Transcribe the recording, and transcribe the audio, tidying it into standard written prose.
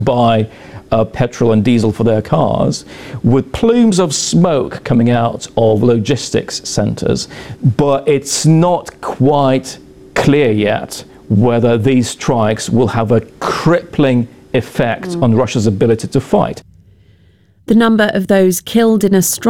buy petrol and diesel for their cars, with plumes of smoke coming out of logistics centres, but it's not quite clear yet whether these strikes will have a crippling effect on Russia's ability to fight. The number of those killed in a strike